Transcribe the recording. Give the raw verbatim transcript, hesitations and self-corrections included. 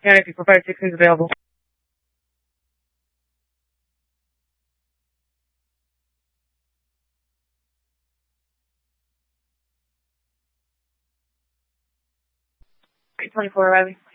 County four five six is available. twenty-four arriving.